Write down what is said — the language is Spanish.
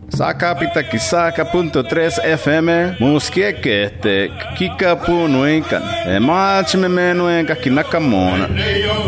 Sacapita Kisaka.3 FM Muskieke te Kikapu Nuenkan Machme Nuenka Kinakamona